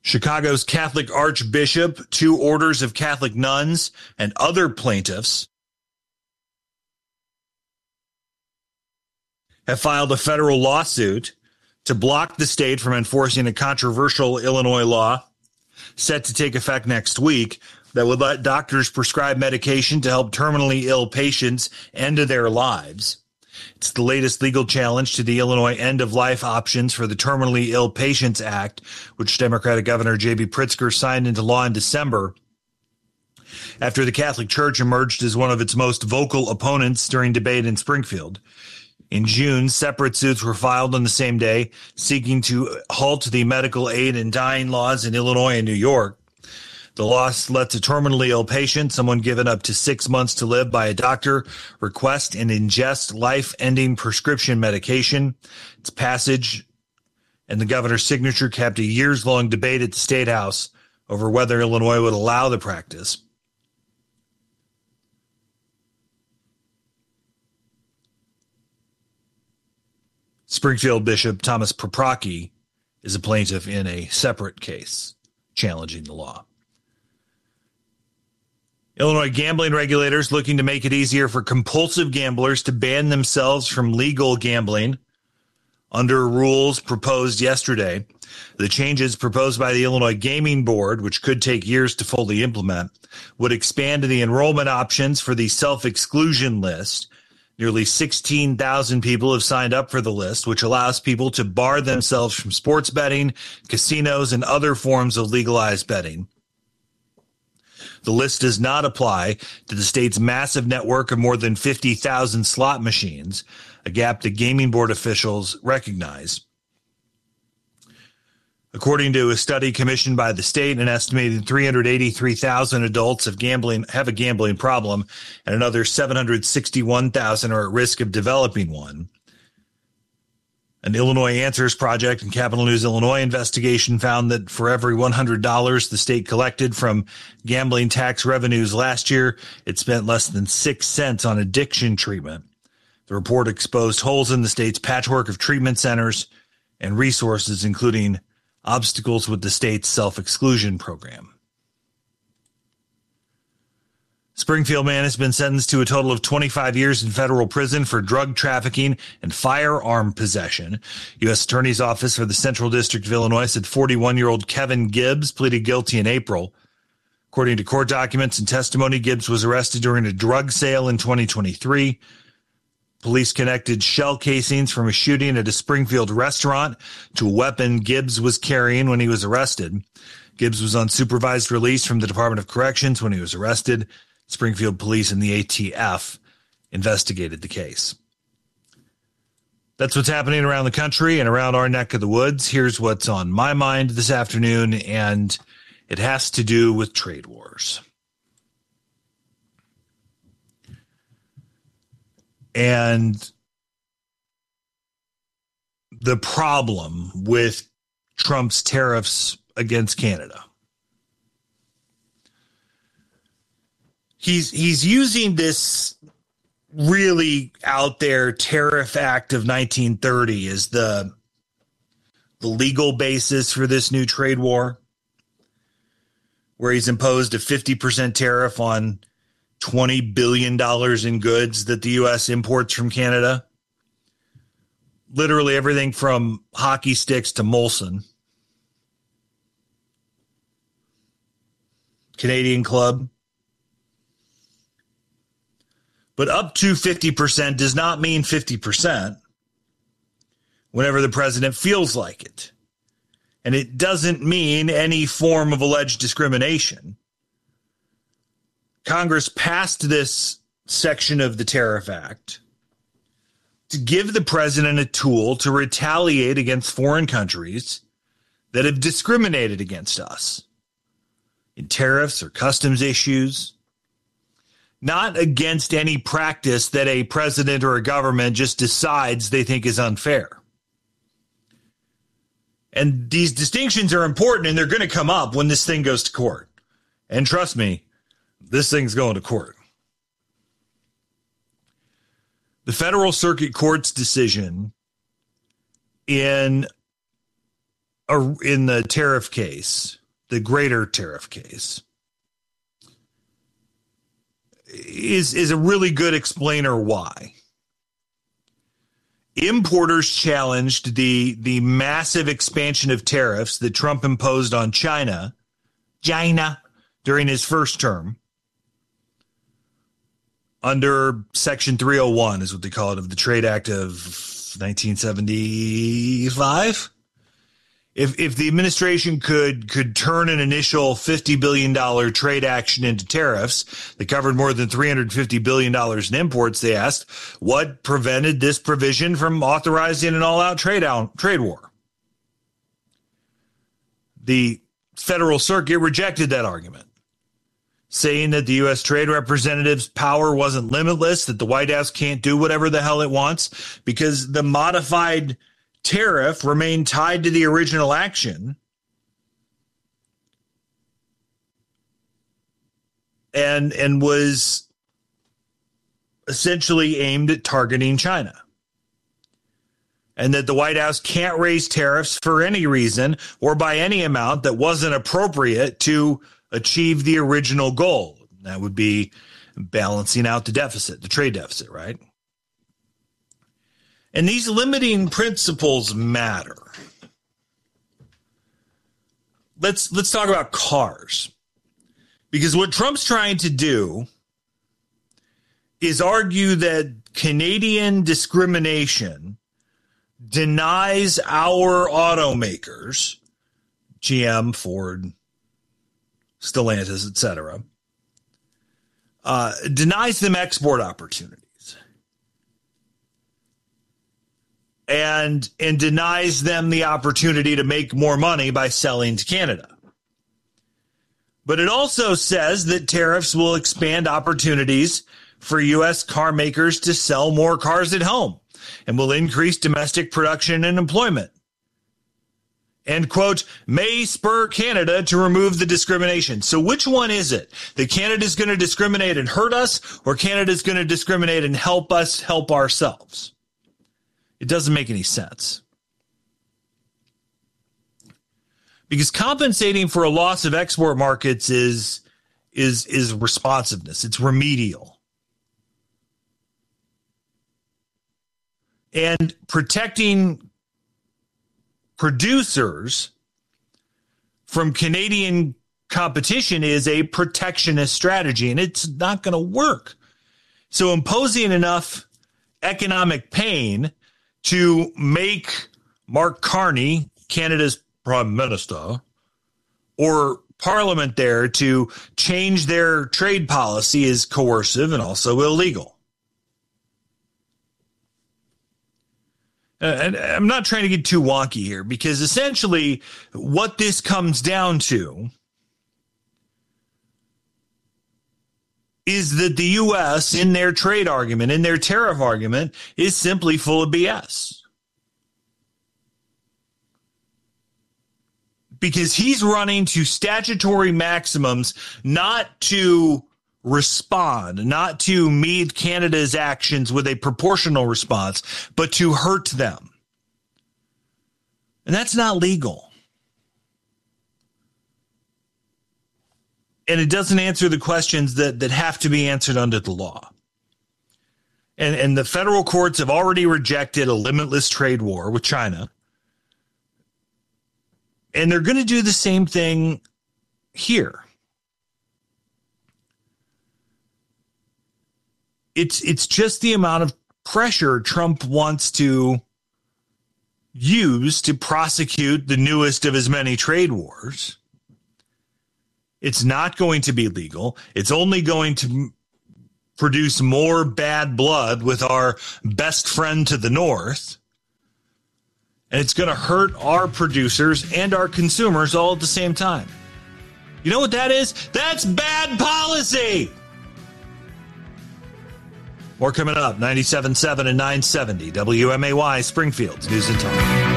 Chicago's Catholic Archbishop, 2 orders of Catholic nuns, and other plaintiffs have filed a federal lawsuit to block the state from enforcing a controversial Illinois law set to take effect next week that would let doctors prescribe medication to help terminally ill patients end their lives. It's the latest legal challenge to the Illinois end-of-life options for the Terminally Ill Patients Act, which Democratic Governor J.B. Pritzker signed into law in December after the Catholic Church emerged as one of its most vocal opponents during debate in Springfield. In June, separate suits were filed on the same day, seeking to halt the medical aid and dying laws in Illinois and New York. The law lets a terminally ill patient, someone given up to 6 months to live by a doctor, request and ingest life-ending prescription medication. Its passage and the governor's signature capped a years-long debate at the State House over whether Illinois would allow the practice. Springfield Bishop Thomas Poprocki is a plaintiff in a separate case challenging the law. Illinois gambling regulators looking to make it easier for compulsive gamblers to ban themselves from legal gambling under rules proposed yesterday. The changes proposed by the Illinois Gaming Board, which could take years to fully implement, would expand the enrollment options for the self-exclusion list. Nearly 16,000 people have signed up for the list, which allows people to bar themselves from sports betting, casinos, and other forms of legalized betting. The list does not apply to the state's massive network of more than 50,000 slot machines, a gap the gaming board officials recognize. According to a study commissioned by the state, an estimated 383,000 adults have a gambling problem, and another 761,000 are at risk of developing one. An Illinois Answers Project and Capital News Illinois investigation found that for every $100 the state collected from gambling tax revenues last year, it spent less than 6 cents on addiction treatment. The report exposed holes in the state's patchwork of treatment centers and resources, including obstacles with the state's self-exclusion program. Springfield man has been sentenced to a total of 25 years in federal prison for drug trafficking and firearm possession. U.S. Attorney's Office for the Central District of Illinois said 41-year-old Kevin Gibbs pleaded guilty in April. According to court documents and testimony, Gibbs was arrested during a drug sale in 2023. Police connected shell casings from a shooting at a Springfield restaurant to a weapon Gibbs was carrying when he was arrested. Gibbs was on supervised release from the Department of Corrections when he was arrested. Springfield police and the ATF investigated the case. That's what's happening around the country and around our neck of the woods. Here's what's on my mind this afternoon, and it has to do with trade wars. And the problem with Trump's tariffs against Canada. He's using this really out there Tariff Act of 1930 as the legal basis for this new trade war, where he's imposed a 50% tariff on $20 billion in goods that the U.S. imports from Canada. Literally everything from hockey sticks to Molson. Canadian Club. But up to 50% does not mean 50% whenever the president feels like it. And it doesn't mean any form of alleged discrimination. Congress passed this section of the Tariff Act to give the president a tool to retaliate against foreign countries that have discriminated against us in tariffs or customs issues. Not against any practice that a president or a government just decides they think is unfair. And these distinctions are important, and they're going to come up when this thing goes to court. And trust me, this thing's going to court. The Federal Circuit Court's decision in the tariff case the greater tariff case, is a really good explainer why. Importers challenged the massive expansion of tariffs that Trump imposed on China during his first term under Section 301 is what they call it of the Trade Act of 1975. If the administration could turn an initial $50 billion trade action into tariffs that covered more than $350 billion in imports, they asked, what prevented this provision from authorizing an all-out trade war? The Federal Circuit rejected that argument, saying that the U.S. Trade Representative's power wasn't limitless, that the White House can't do whatever the hell it wants because the modified tariff remained tied to the original action and was essentially aimed at targeting China. And that the White House can't raise tariffs for any reason or by any amount that wasn't appropriate to achieve the original goal. That would be balancing out the deficit, the trade deficit, right? And these limiting principles matter. Let's talk about cars. Because what Trump's trying to do is argue that Canadian discrimination denies our automakers, GM, Ford, Stellantis, etc., denies them export opportunities. And denies them the opportunity to make more money by selling to Canada. But it also says that tariffs will expand opportunities for U.S. car makers to sell more cars at home and will increase domestic production and employment. And, quote, may spur Canada to remove the discrimination. So which one is it? That Canada's going to discriminate and hurt us, or Canada's going to discriminate and help us help ourselves? It doesn't make any sense. Because compensating for a loss of export markets is responsiveness. It's remedial. And protecting producers from Canadian competition is a protectionist strategy, and it's not going to work. So imposing enough economic pain to make Mark Carney, Canada's prime minister, or parliament there to change their trade policy is coercive and also illegal. And I'm not trying to get too wonky here, because essentially what this comes down to is that the U.S. in their trade argument, in their tariff argument, is simply full of BS. Because he's running to statutory maximums, not to respond, not to meet Canada's actions with a proportional response, but to hurt them. And that's not legal. And it doesn't answer the questions that have to be answered under the law. And the federal courts have already rejected a limitless trade war with China. And they're going to do the same thing here. It's just the amount of pressure Trump wants to use to prosecute the newest of his many trade wars. It's not going to be legal. It's only going to produce more bad blood with our best friend to the north. And it's going to hurt our producers and our consumers all at the same time. You know what that is? That's bad policy. More coming up, 97.7 and 970 WMAY, Springfield's News and Talk.